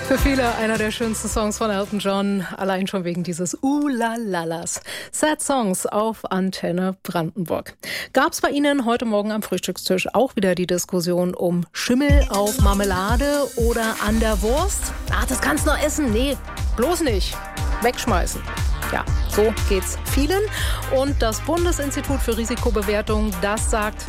Für viele einer der schönsten Songs von Elton John, allein schon wegen dieses Lalalas. Sad Songs auf Antenne Brandenburg. Gab es bei Ihnen heute Morgen am Frühstückstisch auch wieder die Diskussion um Schimmel auf Marmelade oder an der Wurst? Ach, das kannst du noch essen? Nee, bloß nicht. Wegschmeißen. Ja, so geht's vielen. Und das Bundesinstitut für Risikobewertung, das sagt,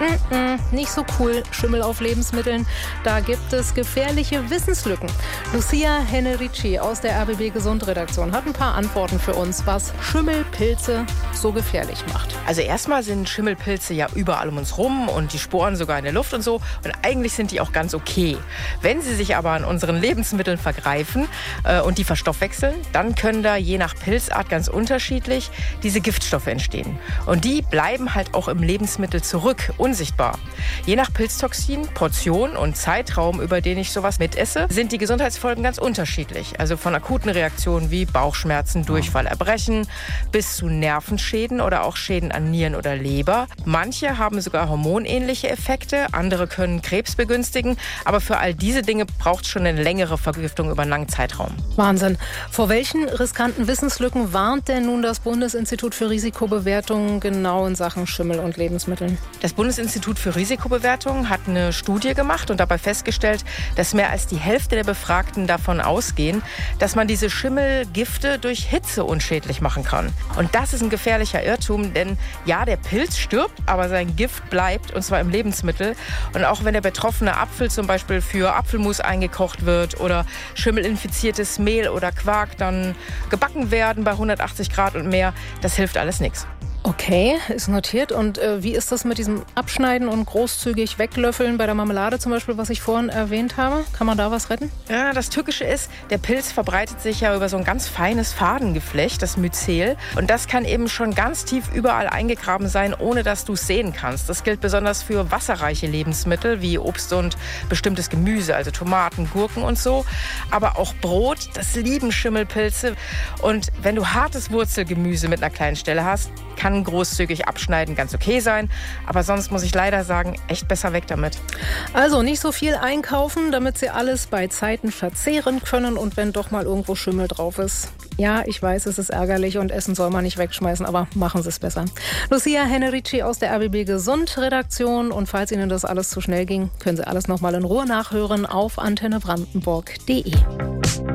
nicht so cool, Schimmel auf Lebensmitteln. Da gibt es gefährliche Wissenslücken. Lucia Hennerici aus der RBB Gesund-Redaktion hat ein paar Antworten für uns, was Schimmelpilze so gefährlich macht. Also erstmal sind Schimmelpilze ja überall um uns rum und die Sporen sogar in der Luft und so. Und eigentlich sind die auch ganz okay. Wenn sie sich aber an unseren Lebensmitteln vergreifen und die verstoffwechseln, dann können da je nach Pilzart ganz unterschiedlich diese Giftstoffe entstehen. Und die bleiben halt auch im Lebensmittel zurück, unsichtbar. Je nach Pilztoxin, Portion und Zeitraum, über den ich sowas mitesse, sind die Gesundheitsfolgen ganz unterschiedlich. Also von akuten Reaktionen wie Bauchschmerzen, Durchfall, Erbrechen bis zu Nervenschäden oder auch Schäden an Nieren oder Leber. Manche haben sogar hormonähnliche Effekte, andere können Krebs begünstigen. Aber für all diese Dinge braucht es schon eine längere Vergiftung über einen langen Zeitraum. Wahnsinn. Vor welchen riskanten Wissenslücken warnt denn nun das Bundesinstitut für Risikobewertung genau in Sachen Schimmel und Lebensmitteln? Das Bundesinstitut für Risikobewertung hat eine Studie gemacht und dabei festgestellt, dass mehr als die Hälfte der Befragten davon ausgehen, dass man diese Schimmelgifte durch Hitze unschädlich machen kann. Und das ist ein gefährlicher Irrtum, denn ja, der Pilz stirbt, aber sein Gift bleibt, und zwar im Lebensmittel. Und auch wenn der betroffene Apfel zum Beispiel für Apfelmus eingekocht wird oder schimmelinfiziertes Mehl oder Quark dann gebacken werden bei 180 Grad und mehr, das hilft alles nichts. Okay, ist notiert. Und wie ist das mit diesem Abschneiden und großzügig weglöffeln bei der Marmelade zum Beispiel, was ich vorhin erwähnt habe? Kann man da was retten? Ja, das Tückische ist, der Pilz verbreitet sich ja über so ein ganz feines Fadengeflecht, das Myzel. Und das kann eben schon ganz tief überall eingegraben sein, ohne dass du es sehen kannst. Das gilt besonders für wasserreiche Lebensmittel wie Obst und bestimmtes Gemüse, also Tomaten, Gurken und so. Aber auch Brot, das lieben Schimmelpilze. Und wenn du hartes Wurzelgemüse mit einer kleinen Stelle hast, kann großzügig abschneiden ganz okay sein. Aber sonst muss ich leider sagen, echt besser weg damit. Also nicht so viel einkaufen, damit Sie alles bei Zeiten verzehren können. Und wenn doch mal irgendwo Schimmel drauf ist. Ja, ich weiß, es ist ärgerlich und Essen soll man nicht wegschmeißen, aber machen Sie es besser. Lucia Hennerici aus der RBB Gesund-Redaktion. Und falls Ihnen das alles zu schnell ging, können Sie alles nochmal in Ruhe nachhören auf antennebrandenburg.de.